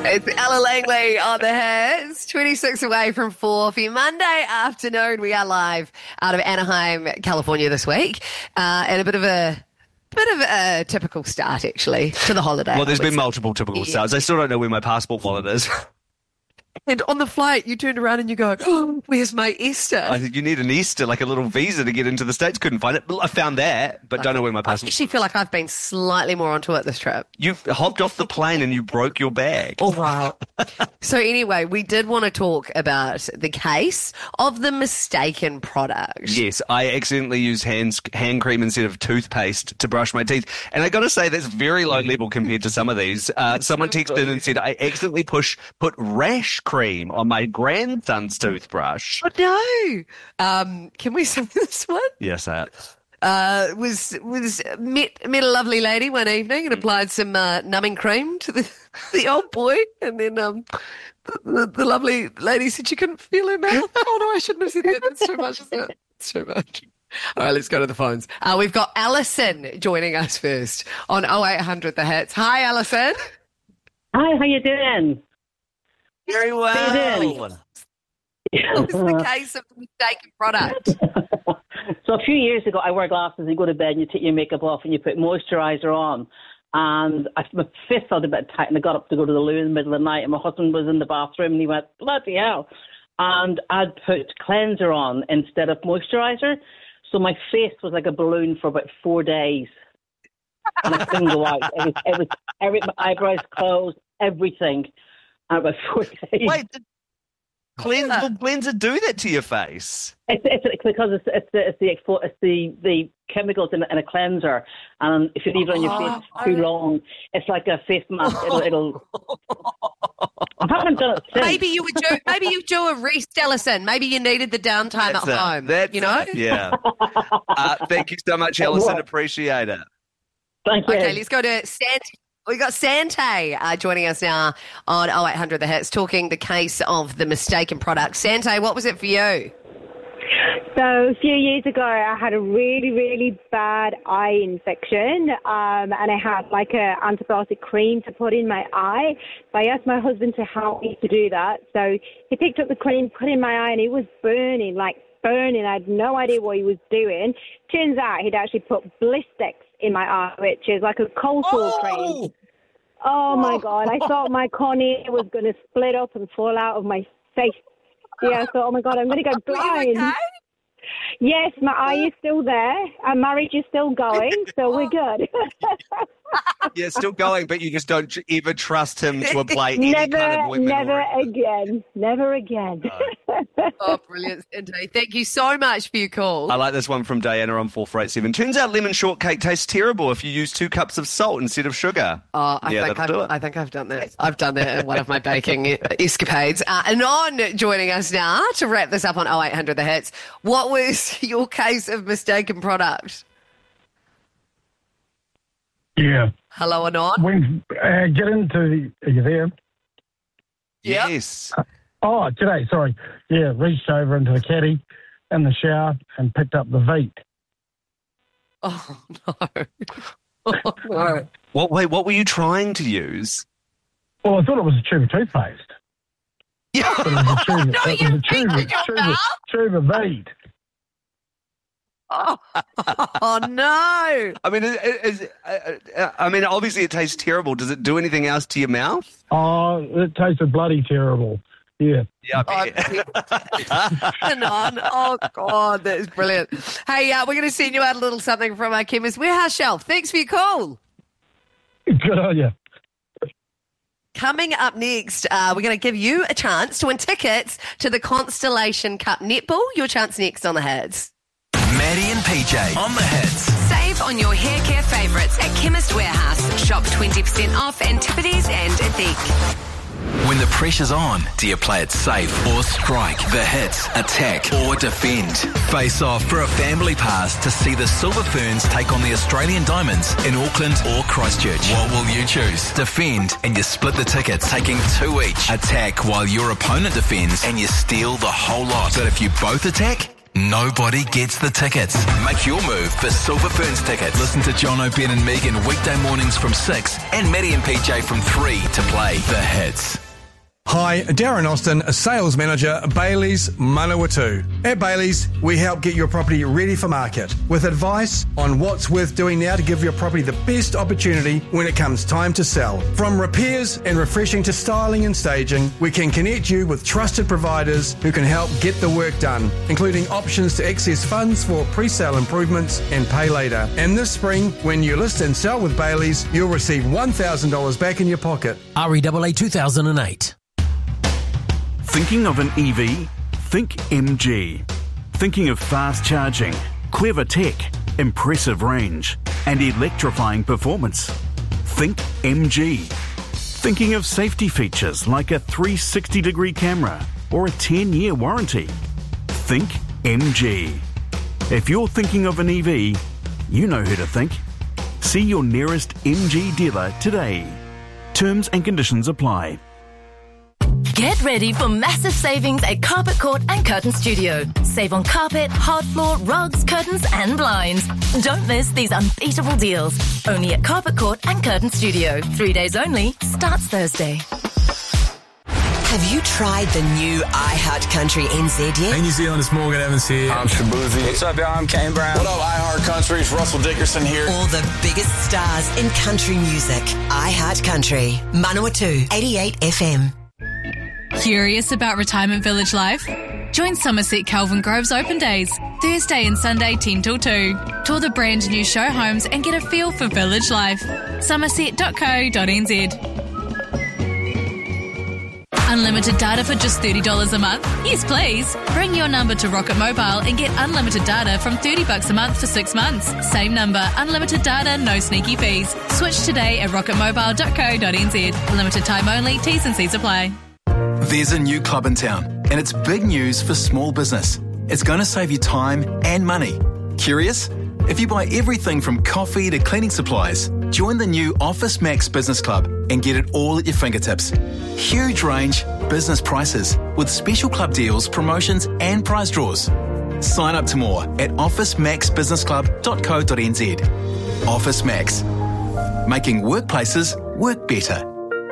It's Ella Langley on the hits. 26 away from 4 for your Monday afternoon. We are live out of Anaheim, California this week. And a bit of a typical start, actually, to the holiday. Well, there's been multiple typical starts. I still don't know where my passport wallet is. And on the flight, you turned around and you go, oh, where's my Easter? I think you need an Easter, like a little visa to get into the States. Couldn't find it. I found that, but don't know where my I passport is. actually feel like I've been slightly more onto it this trip. You hopped off the plane and you broke your bag. Oh, wow. So anyway, we did want to talk about the case of the mistaken product. Yes, I accidentally used hand cream instead of toothpaste to brush my teeth. And I got to say, that's very low level compared to some of these. Someone texted in and said, I accidentally put rash cream on my grandson's toothbrush. Oh, no. Can we say this one? Yes, that. Met a lovely lady one evening and applied some numbing cream to the old boy, and then the lovely lady said she couldn't feel her mouth. Oh no, I shouldn't have said that. That's too much, isn't it? It's too much. All right, let's go to the phones. We've got Alison joining us first on 0800 The Hits. Hi, Alison. Hi, how you doing? Very well. What was the case of the mistaken product? So a few years ago, I wear glasses and you go to bed and you take your makeup off and you put moisturiser on. And my fist felt a bit tight and I got up to go to the loo in the middle of the night and my husband was in the bathroom and he went, bloody hell. And I'd put cleanser on instead of moisturiser. So my face was like a balloon for about 4 days. And I couldn't go out. It was my eyebrows closed, everything. And about 4 days. Wait, did cleanser do that to your face? It's because it's the chemicals in a cleanser, and if you leave it on your face too long, it's like a face mask. It'll. I haven't done it since. Maybe you do a rest, Alison. Maybe you needed the downtime at home. You know? Yeah. Thank you so much, Alison. Appreciate it. Thank you. Okay, let's go to Sante. We got Sante joining us now on 0800 The Hits, talking the case of the mistaken product. Sante, what was it for you? So a few years ago, I had a really, really bad eye infection, and I had like a antibiotic cream to put in my eye. So I asked my husband to help me to do that. So he picked up the cream, put it in my eye, and it was burning. I had no idea what he was doing. Turns out he'd actually put Blistex in my eye, which is like a cold sore cream. Oh my God. I thought my cornea was going to split up and fall out of my face. Yeah, I thought, oh my God, I'm going to go blind. Okay? Yes, my eye is still there. Our marriage is still going, so we're good. Yeah, still going, but you just don't ever trust him to apply any kind of ointment. Never again. Oh, brilliant, Sante. Thank you so much for your call. I like this one from Diana on 4487. Turns out lemon shortcake tastes terrible if you use 2 cups of salt instead of sugar. Oh, I think I've done that. I've done that in one of my baking escapades. Anon joining us now to wrap this up on 0800 The Hits. What was your case of mistaken product? Yeah. Hello, Anon. Are you there? Yes. Oh, today, sorry. Yeah, reached over into the caddy in the shower and picked up the Veet. Oh, no. Oh, no. What were you trying to use? Well, I thought it was a tube of toothpaste. Yeah. It was a tube of Veet. Oh, no. I mean, obviously it tastes terrible. Does it do anything else to your mouth? Oh, it tasted bloody terrible. Yeah. Yeah, I bet. Anon. Oh, God, that is brilliant. Hey, we're going to send you out a little something from our Chemist Warehouse shelf. Thanks for your call. Good on you. Coming up next, we're going to give you a chance to win tickets to the Constellation Cup netball. Your chance next on The Hits. Maddie and PJ on The Hits. Save on your hair care favourites at Chemist Warehouse. Shop 20% off Antipodes and Ethique. When the pressure's on, do you play it safe or strike? The Hits, attack or defend. Face off for a family pass to see the Silver Ferns take on the Australian Diamonds in Auckland or Christchurch. What will you choose? Defend and you split the tickets, taking 2 each. Attack while your opponent defends and you steal the whole lot. But if you both attack, Nobody gets the tickets. Make your move for Silver Ferns tickets. Listen to John O'Ben and Megan weekday mornings from 6 and Maddie and PJ from 3 to play The Hits. Hi, Darren Austin, a sales manager at Bailey's Manawatu. At Bailey's, we help get your property ready for market with advice on what's worth doing now to give your property the best opportunity when it comes time to sell. From repairs and refreshing to styling and staging, we can connect you with trusted providers who can help get the work done, including options to access funds for pre-sale improvements and pay later. And this spring, when you list and sell with Bailey's, you'll receive $1,000 back in your pocket. REAA 2008. Thinking of an EV? Think MG. Thinking of fast charging, clever tech, impressive range, and electrifying performance? Think MG. Thinking of safety features like a 360-degree camera or a 10-year warranty? Think MG. If you're thinking of an EV, you know who to think. See your nearest MG dealer today. Terms and conditions apply. Get ready for massive savings at Carpet Court and Curtain Studio. Save on carpet, hard floor, rugs, curtains and blinds. Don't miss these unbeatable deals. Only at Carpet Court and Curtain Studio. 3 days only. Starts Thursday. Have you tried the new iHeart Country NZ yet? Hey New Zealand, it's Morgan Evans here. I'm Shabuzi. What's up, y'all? I'm Kane Brown. What up, iHeart Country? It's Russell Dickerson here. All the biggest stars in country music. iHeart Country. Manawatu, 88 FM. Curious about retirement village life? Join Somerset Kelvin Grove's Open Days, Thursday and Sunday 10 till 2. Tour the brand new show homes and get a feel for village life. somerset.co.nz. Unlimited data for just $30 a month? Yes, please. Bring your number to Rocket Mobile and get unlimited data from $30 a month for 6 months. Same number, unlimited data, no sneaky fees. Switch today at rocketmobile.co.nz. Limited time only, T's and C's apply. There's a new club in town, and it's big news for small business. It's going to save you time and money. Curious? If you buy everything from coffee to cleaning supplies, join the new Office Max Business Club and get it all at your fingertips. Huge range, business prices, with special club deals, promotions and prize draws. Sign up to more at officemaxbusinessclub.co.nz. Office Max. Making workplaces work better.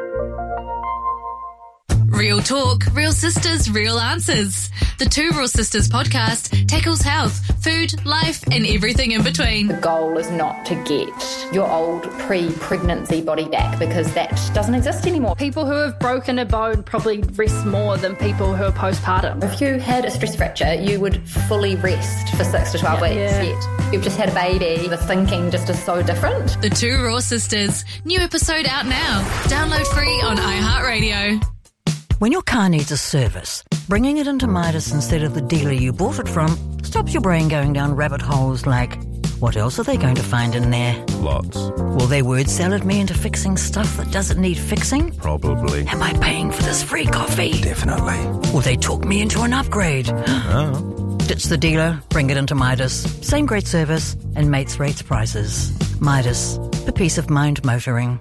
Real talk, real sisters, real answers. The Two Real Sisters podcast tackles health, food, life, and everything in between. The goal is not to get your old pre-pregnancy body back, because that doesn't exist anymore. People who have broken a bone probably rest more than people who are postpartum. If you had a stress fracture, you would fully rest for 6 to 12 weeks. Yet you've just had a baby. The thinking just is so different. The Two Raw Sisters. New episode out now. Download free on iHeartRadio. When your car needs a service, bringing it into Midas instead of the dealer you bought it from stops your brain going down rabbit holes like, what else are they going to find in there? Lots. Will they word salad me into fixing stuff that doesn't need fixing? Probably. Am I paying for this free coffee? Definitely. Will they talk me into an upgrade? Oh. Ditch the dealer, bring it into Midas. Same great service and mates rates prices. Midas, for peace of mind motoring.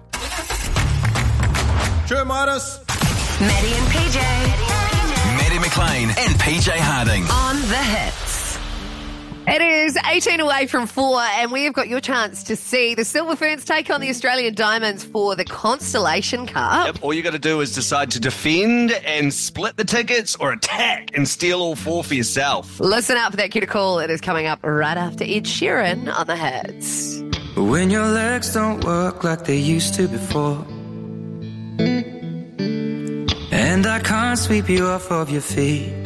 Sure, Midas. Maddie and PJ. Maddie McLean and PJ Harding. On The Hits. It is 18 away from 4, and we have got your chance to see the Silver Ferns take on the Australian Diamonds for the Constellation Cup. Yep, all you got to do is decide to defend and split the tickets, or attack and steal all 4 for yourself. Listen out for that cue to call. It is coming up right after Ed Sheeran on The Hits. When your legs don't work like they used to before, and I can't sweep you off of your feet,